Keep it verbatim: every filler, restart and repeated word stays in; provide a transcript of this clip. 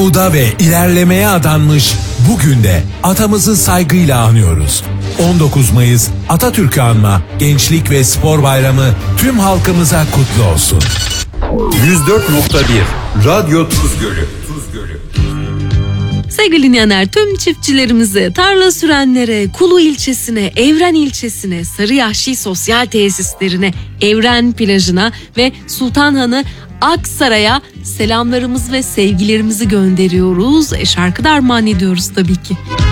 umuda ve ilerlemeye adanmış bugün de atamızı saygıyla anıyoruz. on dokuz Mayıs Atatürk'ü anma Gençlik ve Spor Bayramı tüm halkımıza kutlu olsun. yüz dört nokta bir Radyo Tuzgölü. Tuzgölü. Sevgili dinleyenler, tüm çiftçilerimize, tarla sürenlere, Kulu ilçesine, Evren ilçesine, Sarıyahşi sosyal tesislerine, Evren plajına ve Sultanhanı Aksaray'a selamlarımız ve sevgilerimizi gönderiyoruz. E şarkı da armağan ediyoruz tabii ki.